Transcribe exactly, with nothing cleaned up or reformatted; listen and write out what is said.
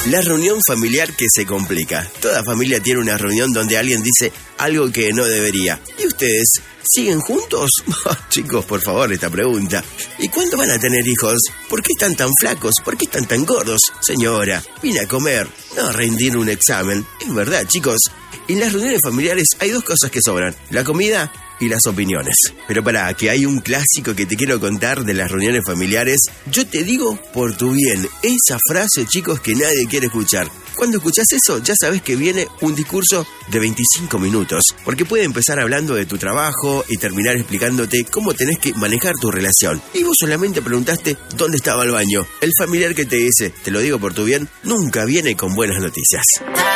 La reunión familiar que se complica. Toda familia tiene una reunión donde alguien dice algo que no debería. ¿Y ustedes siguen juntos? Chicos, por favor, esta pregunta. ¿Y cuándo van a tener hijos? ¿Por qué están tan flacos? ¿Por qué están tan gordos? Señora, vine a comer, no a rendir un examen. Es verdad, chicos. En las reuniones familiares hay dos cosas que sobran: la comida y las opiniones. Pero pará, que hay un clásico que te quiero contar de las reuniones familiares. Yo te digo por tu bien. Esa frase, chicos, que nadie quiere escuchar. Cuando escuchás eso, ya sabes que viene un discurso de veinticinco minutos. Porque puede empezar hablando de tu trabajo y terminar explicándote cómo tenés que manejar tu relación. Y vos solamente preguntaste dónde estaba el baño. El familiar que te dice, te lo digo por tu bien, nunca viene con buenas noticias.